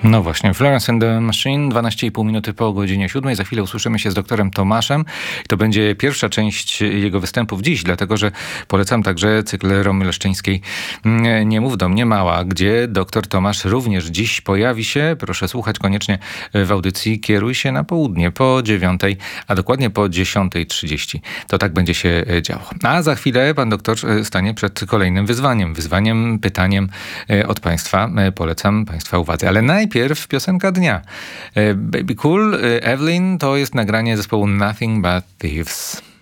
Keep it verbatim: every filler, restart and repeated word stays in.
No właśnie, Florence and the Machine, dwanaście i pół minuty po godzinie siódmej. Za chwilę usłyszymy się z doktorem Tomaszem. To będzie pierwsza część jego występów dziś, dlatego że polecam także cykl Romy Leszczyńskiej Nie mów do mnie mała, gdzie doktor Tomasz również dziś pojawi się. Proszę słuchać koniecznie w audycji Kieruj się na południe po dziewiątej, a dokładnie po dziesiątej trzydzieści. To tak będzie się działo. A za chwilę pan doktor stanie przed kolejnym wyzwaniem. Wyzwaniem, pytaniem od państwa. Polecam państwa uwadze. Ale najpierw piosenka dnia. Baby Cool, Evelyn, to jest nagranie zespołu Nothing But Thieves.